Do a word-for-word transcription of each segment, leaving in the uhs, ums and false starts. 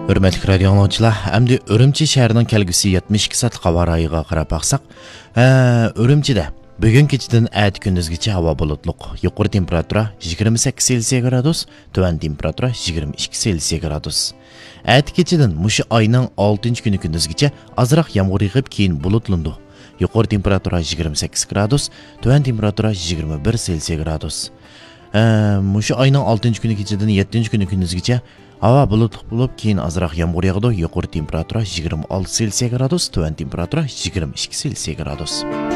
Hürmetli radio anlayıcılar, endi Ürümçi şəhərinin kelgüsü yetmiş iki saat hava rayıga qarab baxsaq, Ürümçide bugun kechidan at kunduzgacha havo bulutluq, yuqori temperatura yigirma sakkiz Selsiya gradus, tuvan temperatura yigirma ikki Selsiya gradus. At kechidan mushu oyning oltinchi kuni kunduzgacha azroq yomg'ir yog'ib, keyin bulutlundi. Yuqori temperatura yigirma sakkiz gradus, tuvan temperatura yigirma bir Selsiya gradus. Mushu oyning oltinchi kuni kechidan yettinchi kuni kunduzgacha havo bulutli bo'lib, keyin azroq yomg'ir yog'di. Yuqori temperatura yigirma olti Selsiya gradus, tuvan temperatura yigirma ikki Selsiya gradus.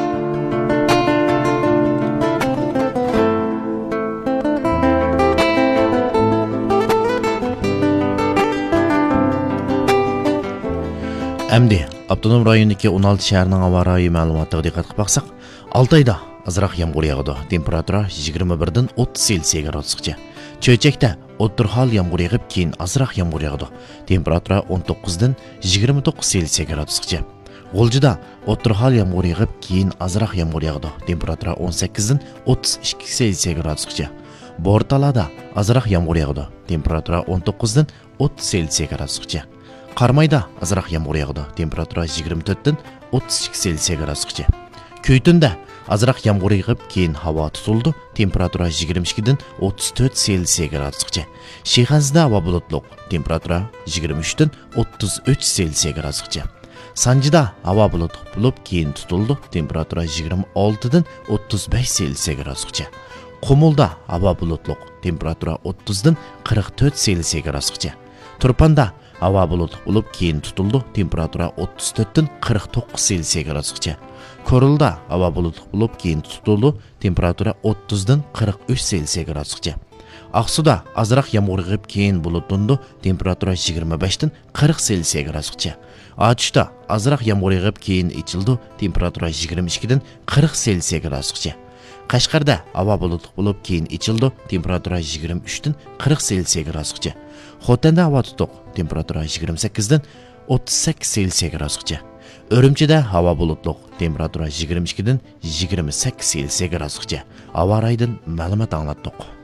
Әмді, Abdunum rayonidagi o'n olti shaharning havo rayi ma'lumotiga diqqat qilib baxsaq, olti oyda azroq yomg'ir yog'di. Temperatura yigirma bir dan o'ttiz Selsiya gradusgacha. Cho'chakda o'tirhol yomg'ir yog'ib, keyin azroq yomg'ir yog'di. Temperatura o'n to'qqiz dan yigirma to'qqiz Selsiya gradusgacha. G'uljida o'tirhol yomg'ir yog'ib, keyin azroq yomg'ir yog'di. Temperatura o'n sakkiz dan o'ttiz ikki Selsiya gradusgacha. Bortalada azroq yomg'ir yog'di. Temperatura o'n to'qqiz dan o'ttiz Selsiya gradusgacha. Qarmayda azroq yomg'ir yog'di. Temperatura yigirma to'rt dan o'ttiz ikki Selsiya gradusgacha. Kuytunda azroq yomg'ir yog'ib, keyin havo tutildi. Temperatura yigirma ikki dan o'ttiz to'rt Selsiya gradusgacha. Shixanzda havo bulutli. Temperatura yigirma uch dan o'ttiz uch Selsiya gradusgacha. Sanjida havo bulutli bo'lib, keyin tutildi. Temperatura yigirma olti dan o'ttiz besh Selsiya gradusgacha. Qumulda havo bulutli. Temperatura o'ttiz dan qirq to'rt Selsiya gradusgacha. Turpanda havo bulutli bo'lib, keyin tutildi. Temperatura o'ttiz to'rt dan qirq to'qqiz Selsiya gradusgacha. Korulda havo bulutli bo'lib, keyin tutildi. Temperatura o'ttiz dan qirq uch Selsiya gradusgacha. Aqsuda azroq yomg'ir yog'ib, keyin bulutlandi. Temperatura yigirma besh dan qirq Selsiya gradusgacha. Ochishda azroq yomg'ir yog'ib, keyin ichildi. Temperatura yigirma ikki dan qirq Selsiya gradusgacha. Qashqarda havo bulutli bo'lib, keyin ichildi. Temperatura yigirma uch dan qirq Selsiya gradusgacha. Xotanda havo tutuq. Temperatura yigirma sakkiz dan o'ttiz sakkiz Selsiya gradusgacha. Ürümchida havo bulutli. Temperatura yigirma ikki dan yigirma sakkiz Selsiya gradusgacha. Havo rayidan ma'lumot anglatdik.